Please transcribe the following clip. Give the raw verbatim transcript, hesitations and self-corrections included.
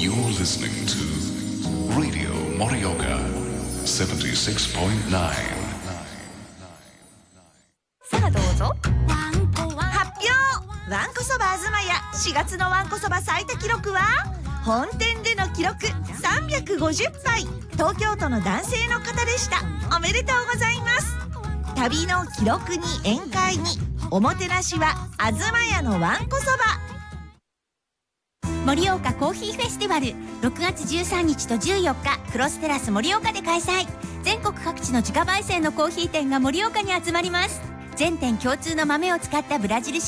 You're listening to Radio Morioka seventy-six point nine. さあどうぞ。発表。わんこそばあずまやしがつのわんこそば最多記録は本店での記録さんびゃくごじゅっぱい、東京都の男性の方でした。おめでとうございます。旅の記録に宴会におもてなしはあずまやのわんこそば。 盛岡コーヒーフェスティバルろくがつじゅうさんにちとじゅうよっかクロステラス盛岡で開催。全国各地の自家焙煎のコーヒー店が盛岡に集まります。全店共通の豆を使ったブラジル